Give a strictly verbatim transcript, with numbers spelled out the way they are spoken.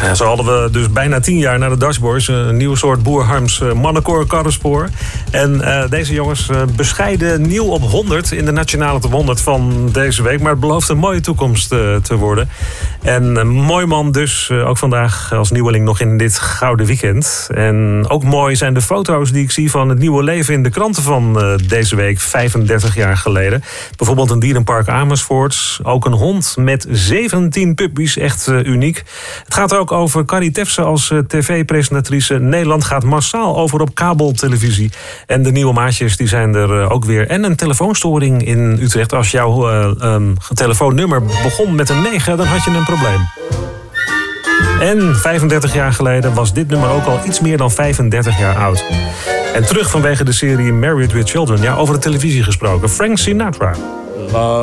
Ja, zo hadden we dus bijna tien jaar na de Dutch Boys een nieuwe soort Boer Harms mannenkoor karrenspoor. En uh, deze jongens uh, bescheiden nieuw op honderd in de Nationale Top honderd van deze week. Maar het belooft een mooie toekomst uh, te worden. En uh, mooi man dus, uh, ook vandaag als nieuweling nog in dit gouden weekend. En ook mooi zijn de foto's die ik zie van het nieuwe leven in de kranten van uh, deze week, vijfendertig jaar geleden. Bijvoorbeeld een dierenpark Amersfoort. Ook een hond met zeventien puppies, echt uh, uniek. Het gaat ook over Carrie Tefse als uh, tv-presentatrice. Nederland gaat massaal over op kabeltelevisie. En de nieuwe maatjes die zijn er uh, ook weer. En een telefoonstoring in Utrecht. Als jouw uh, um, telefoonnummer begon met een negen, dan had je een probleem. En vijfendertig jaar geleden was dit nummer ook al iets meer dan vijfendertig jaar oud. En terug vanwege de serie Married with Children. Ja, over de televisie gesproken. Frank Sinatra. Love.